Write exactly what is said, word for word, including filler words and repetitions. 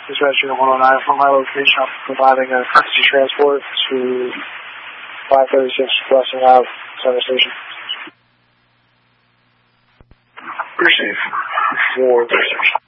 Dispatch Unit one oh nine from my location. I'm providing a emergency transport to five thirty-six Blessing Ave, Center Station. Receive. For the station.